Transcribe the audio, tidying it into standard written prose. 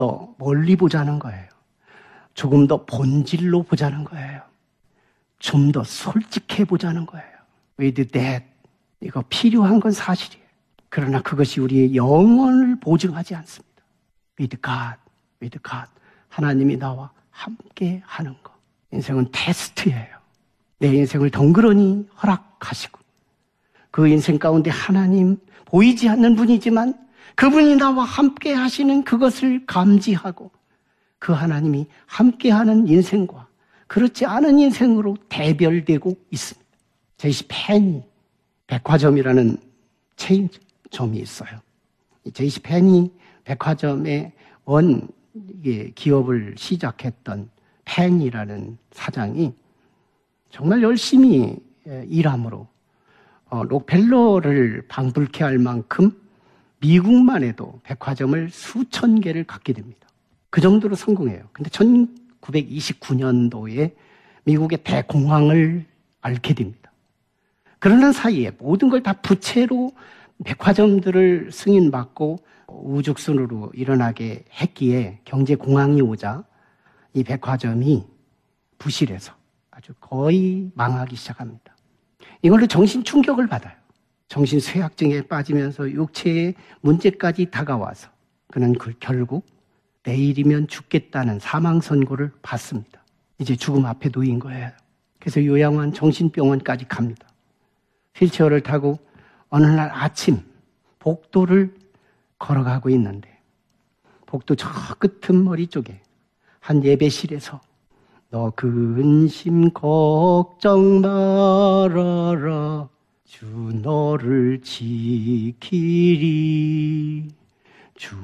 더 멀리 보자는 거예요. 조금 더 본질로 보자는 거예요. 좀 더 솔직해 보자는 거예요. With that, 이거 필요한 건 사실이에요. 그러나 그것이 우리의 영혼을 보증하지 않습니다. With God, with God. 하나님이 나와 함께 하는 것. 인생은 테스트예요. 내 인생을 덩그러니 허락하시고 그 인생 가운데 하나님 보이지 않는 분이지만 그분이 나와 함께 하시는 그것을 감지하고 그 하나님이 함께하는 인생과 그렇지 않은 인생으로 대별되고 있습니다. 제이시페니 백화점이라는 체인점이 있어요. 이 제이시페니 백화점의 기업을 시작했던 펜이라는 사장이 정말 열심히 일함으로 록펠러를 방불케 할 만큼 미국만 해도 백화점을 수천 개를 갖게 됩니다. 그 정도로 성공해요. 근데 1929년도에 미국의 대공황을 앓게 됩니다. 그러는 사이에 모든 걸 다 부채로 백화점들을 승인받고 우죽순으로 일어나게 했기에 경제공황이 오자 이 백화점이 부실해서 아주 거의 망하기 시작합니다. 이걸로 정신 충격을 받아요. 정신 쇠약증에 빠지면서 육체의 문제까지 다가와서 그는 결국 내일이면 죽겠다는 사망 선고를 받습니다. 이제 죽음 앞에 놓인 거예요. 그래서 요양원 정신병원까지 갑니다. 휠체어를 타고 어느 날 아침 복도를 걸어가고 있는데 복도 저 끄트머리 쪽에 한 예배실에서 너 근심 걱정 말아라 주 너를 지키리 주